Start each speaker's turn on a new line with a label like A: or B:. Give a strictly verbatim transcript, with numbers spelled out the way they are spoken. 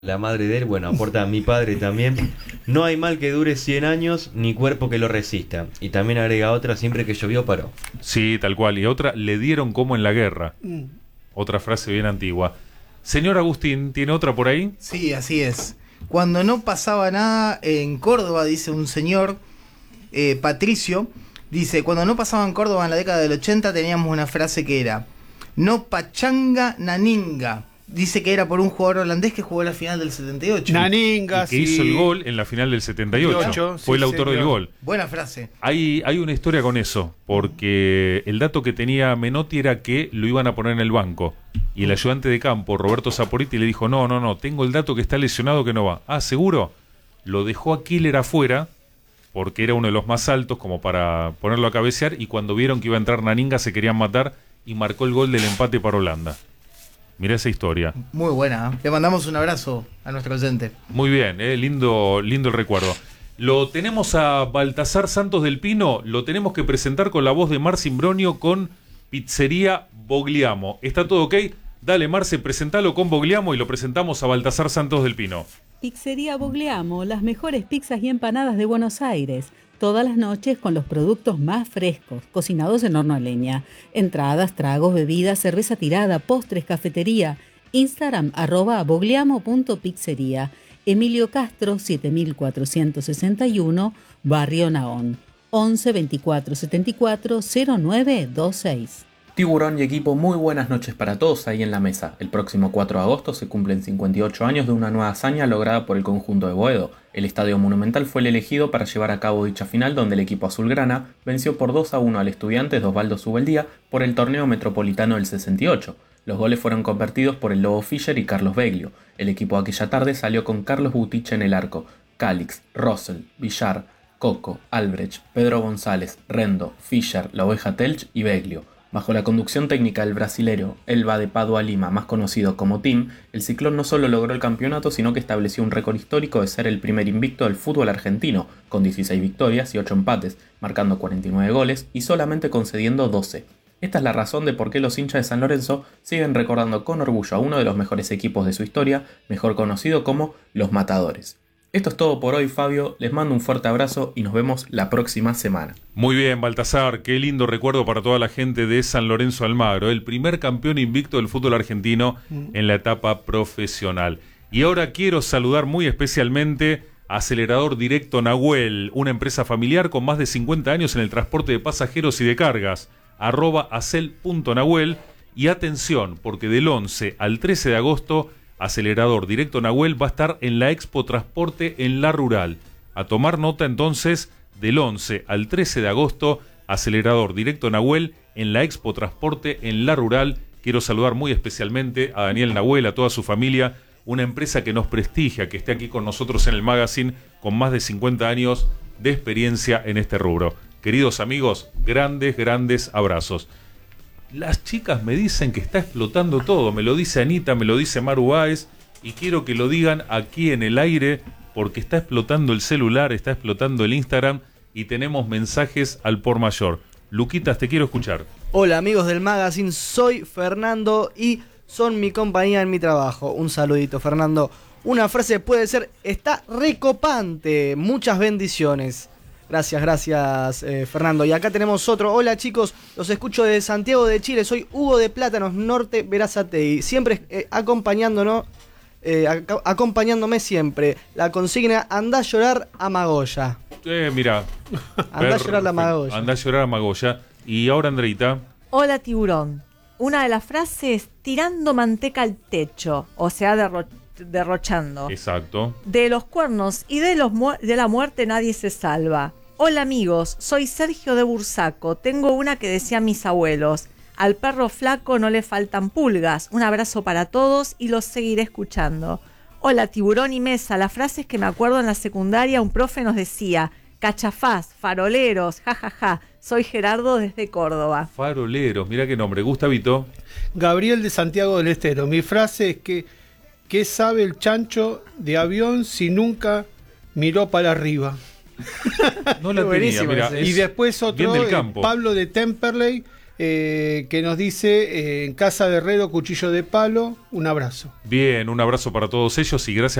A: La madre de él, bueno, aporta a mi padre también. No hay mal que dure cien años, ni cuerpo que lo resista. Y también agrega otra, siempre que llovió paró.
B: Sí, tal cual. Y otra, le dieron como en la guerra. Mm. Otra frase bien antigua. Señor Agustín, ¿tiene otra por ahí?
C: Sí, así es. Cuando no pasaba nada en Córdoba, dice un señor, eh, Patricio, dice, cuando no pasaba en Córdoba en la década del ochenta teníamos una frase que era, no pachanga naninga. Dice que era por un jugador holandés que jugó la final del setenta y ocho.
D: Naninga,
B: y que
D: sí.
B: hizo el gol en la final del setenta y ocho. Fue
D: sí,
B: el autor
D: señor.
B: del gol.
C: Buena frase.
B: Hay, hay una historia con eso, porque el dato que tenía Menotti era que lo iban a poner en el banco. Y el ayudante de campo, Roberto Saporiti, le dijo, no, no, no, tengo el dato que está lesionado que no va. Ah, ¿seguro? Lo dejó a Killer afuera, porque era uno de los más altos como para ponerlo a cabecear, y cuando vieron que iba a entrar Naninga se querían matar, y marcó el gol del empate para Holanda. Mirá esa historia.
C: Muy buena. ¿eh? Le mandamos un abrazo a nuestro oyente.
B: Muy bien, eh, lindo, lindo el recuerdo. Lo tenemos a Baltasar Santos del Pino, lo tenemos que presentar con la voz de Marcin Bronio con Pizzería Bogliamo. ¿Está todo ok? Dale, Marce, presentalo con Bogliamo y lo presentamos a Baltasar Santos del Pino.
E: Pizzería Bogliamo, las mejores pizzas y empanadas de Buenos Aires. Todas las noches con los productos más frescos, cocinados en horno a leña. Entradas, tragos, bebidas, cerveza tirada, postres, cafetería. Instagram, arroba bogliamo.pizzería. Emilio Castro, siete mil cuatrocientos sesenta y uno, Barrio Naón. once veinticuatro setenta y cuatro cero nueve veintiséis.
F: Tiburón y equipo, muy buenas noches para todos ahí en la mesa. El próximo cuatro de agosto se cumplen cincuenta y ocho años de una nueva hazaña lograda por el conjunto de Boedo. El Estadio Monumental fue el elegido para llevar a cabo dicha final, donde el equipo azulgrana venció por dos a uno al Estudiantes de Osvaldo Subeldía por el torneo metropolitano del sesenta y ocho. Los goles fueron convertidos por el Lobo Fischer y Carlos Beglio. El equipo aquella tarde salió con Carlos Butiche en el arco, Calix, Russell, Villar, Coco, Albrecht, Pedro González, Rendo, Fischer, La Oveja Telch y Beglio. Bajo la conducción técnica del brasilero Elba de Padua Lima, más conocido como Tim, el Ciclón no solo logró el campeonato, sino que estableció un récord histórico de ser el primer invicto del fútbol argentino, con dieciséis victorias y ocho empates, marcando cuarenta y nueve goles y solamente concediendo doce. Esta es la razón de por qué los hinchas de San Lorenzo siguen recordando con orgullo a uno de los mejores equipos de su historia, mejor conocido como Los Matadores. Esto es todo por hoy, Fabio. Les mando un fuerte abrazo y nos vemos la próxima semana.
B: Muy bien, Baltasar. Qué lindo recuerdo para toda la gente de San Lorenzo Almagro, el primer campeón invicto del fútbol argentino en la etapa profesional. Y ahora quiero saludar muy especialmente a Acelerador Directo Nahuel, una empresa familiar con más de cincuenta años en el transporte de pasajeros y de cargas. Arroba acel.nahuel. Y atención, porque del once al trece de agosto... Acelerador Directo Nahuel va a estar en la Expo Transporte en La Rural. A tomar nota entonces, del once al trece de agosto, Acelerador Directo Nahuel en la Expo Transporte en La Rural. Quiero saludar muy especialmente a Daniel Nahuel, a toda su familia, una empresa que nos prestigia, que esté aquí con nosotros en el magazine, con más de cincuenta años de experiencia en este rubro. Queridos amigos, grandes, grandes abrazos. Las chicas me dicen que está explotando todo, me lo dice Anita, me lo dice Maru Báez, y quiero que lo digan aquí en el aire, porque está explotando el celular, está explotando el Instagram, y tenemos mensajes al por mayor. Luquitas, te quiero escuchar.
G: Hola amigos del magazine, soy Fernando y son mi compañía en mi trabajo. Un saludito, Fernando. Una frase puede ser, está recopante, muchas bendiciones. Gracias, gracias eh, Fernando. Y acá tenemos otro. Hola chicos, los escucho desde Santiago de Chile. Soy Hugo de Plátanos Norte, Berazategui. Siempre eh, acompañándonos, eh, ac- acompañándome siempre. La consigna, andá a llorar a Magoya.
B: Eh, mira.
G: Andá a llorar a Magoya.
B: Andá a llorar a Magoya. Y ahora, Andreita.
H: Hola Tiburón. Una de las frases, tirando manteca al techo, o sea, derro- derrochando.
B: Exacto.
H: De los cuernos y de, los mu- de la muerte nadie se salva. Hola amigos, soy Sergio de Bursaco. Tengo una que decían mis abuelos. Al perro flaco no le faltan pulgas. Un abrazo para todos y los seguiré escuchando. Hola Tiburón y Mesa. La frase es que me acuerdo en la secundaria un profe nos decía: cachafás, faroleros, jajaja. Ja, ja. Soy Gerardo desde Córdoba.
B: Faroleros, mira qué nombre. Gustavito.
D: Gabriel de Santiago del Estero. Mi frase es que ¿qué sabe el chancho de avión si nunca miró para arriba?
B: No la tenía, mira,
D: y después otro,
B: del campo.
D: Pablo de Temperley. eh, que nos dice, eh, en casa de herrero, cuchillo de palo, un abrazo.
B: Bien, un abrazo para todos ellos y gracias